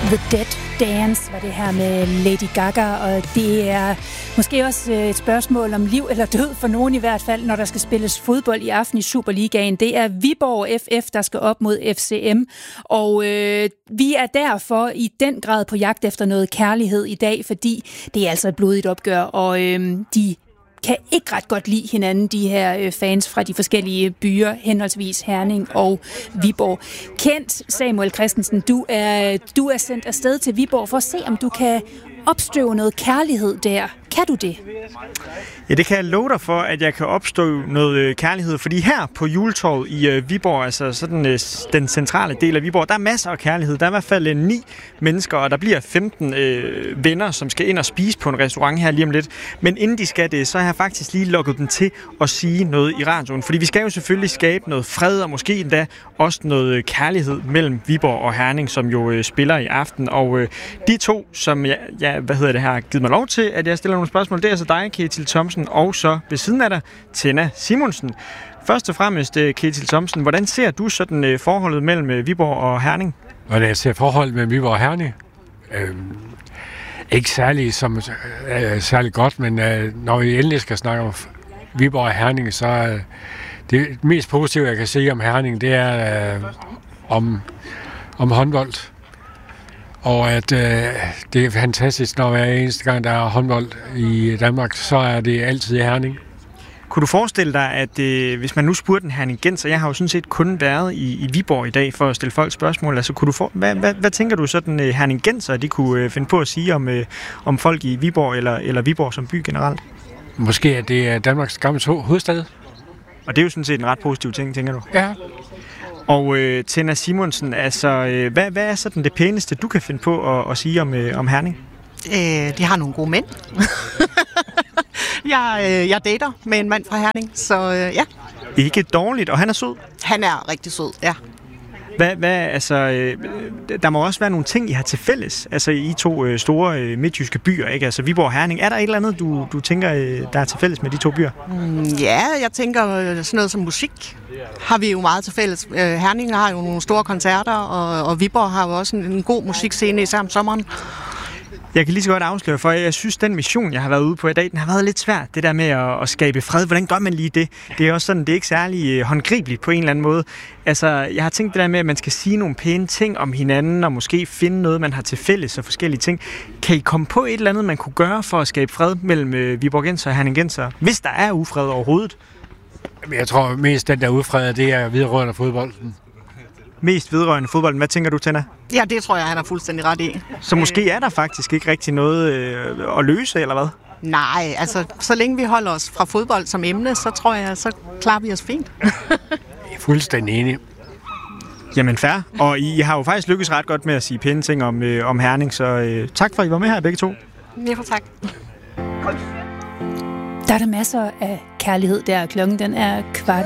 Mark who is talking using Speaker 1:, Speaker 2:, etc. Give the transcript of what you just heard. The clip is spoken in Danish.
Speaker 1: The Dead Dance var det her med Lady Gaga, og det er måske også et spørgsmål om liv eller død for nogen i hvert fald, når der skal spilles fodbold i aften i Superligaen. Det er Viborg FF, der skal op mod FCM, og vi er derfor i den grad på jagt efter noget kærlighed i dag, fordi det er altså et blodigt opgør, og de kan ikke ret godt lide hinanden, de her fans fra de forskellige byer, henholdsvis Herning og Viborg. Kent Samuel Christensen, du er sendt afsted til Viborg for at se, om du kan opstøve noget kærlighed der. Kan du det?
Speaker 2: Ja, det kan jeg love dig for, at jeg kan opstøve noget kærlighed, fordi her på Juletorvet i Viborg, altså sådan den centrale del af Viborg, der er masser af kærlighed. Der er i hvert fald 9 mennesker, og der bliver 15 venner, som skal ind og spise på en restaurant her lige om lidt. Men inden de skal det, så har jeg faktisk lige lukket dem til at sige noget i radioen, fordi vi skal jo selvfølgelig skabe noget fred, og måske endda også noget kærlighed mellem Viborg og Herning, som jo spiller i aften. Og de to, som har givet mig lov til, at jeg stiller nogle spørgsmål, det er altså dig, Ketil Thomsen, og så ved siden af dig, Tenna Simonsen. Først og fremmest, Ketil Thomsen, hvordan ser du sådan forholdet mellem Viborg og Herning?
Speaker 3: Hvordan jeg ser forholdet mellem Viborg og Herning? Ikke særlig godt, men når vi endelig skal snakke om Viborg og Herning, så det mest positive, jeg kan sige om Herning, det er om håndbold. Og at det er fantastisk, når hver eneste gang, der er håndbold i Danmark, så er det altid i Herning.
Speaker 2: Kunne du forestille dig, at hvis man nu spurgte en herningenser, jeg har jo sådan set kun været i Viborg i dag for at stille folk spørgsmål, altså kunne du hvad tænker du sådan herningenser, de kunne finde på at sige om folk i Viborg eller Viborg som by generelt?
Speaker 3: Måske at det er Danmarks gamle hovedstad.
Speaker 2: Og det er jo sådan set en ret positiv ting, tænker du?
Speaker 3: Ja.
Speaker 2: Og Tenna Simonsen, altså, hvad er sådan det pæneste, du kan finde på at sige om Herning?
Speaker 4: De har nogle gode mænd. Jeg dater med en mand fra Herning, så ja.
Speaker 2: Ikke dårligt, og han er sød?
Speaker 4: Han er rigtig sød, ja.
Speaker 2: Der må også være nogle ting, I har til fælles, altså i to store midtjyske byer, ikke? Altså Viborg og Herning. Er der et eller andet, du tænker, der er til fælles med de to byer?
Speaker 4: Ja, jeg tænker sådan noget som musik har vi jo meget til fælles. Herning har jo nogle store koncerter, og Viborg har jo også en god musikscene, især om sommeren.
Speaker 2: Jeg kan lige så godt afsløre for, jeg synes, den mission, jeg har været ude på i dag, den har været lidt svært. Det der med at skabe fred, hvordan gør man lige det? Det er også sådan, det er ikke særlig håndgribeligt på en eller anden måde. Altså, jeg har tænkt det der med, at man skal sige nogle pæne ting om hinanden, og måske finde noget, man har til fælles og forskellige ting. Kan I komme på et eller andet, man kunne gøre for at skabe fred mellem viborgenser og herningenser, hvis der er ufred overhovedet?
Speaker 3: Jeg tror mest, den der ufred, det er vedrørende fodbolden.
Speaker 2: Mest vedrørende fodbolden. Hvad tænker du, Tenna?
Speaker 4: Ja, det tror jeg, han er fuldstændig ret i.
Speaker 2: Så måske er der faktisk ikke rigtig noget at løse, eller hvad?
Speaker 4: Nej, altså, så længe vi holder os fra fodbold som emne, så tror jeg, så klarer vi os fint.
Speaker 3: Jeg er fuldstændig enig.
Speaker 2: Jamen fair. Og I har jo faktisk lykkes ret godt med at sige pæne ting om Herning, så tak for, at I var med her begge to.
Speaker 4: Ja, for tak.
Speaker 1: Der er der masser af kærlighed der. Klokken den er 15:15.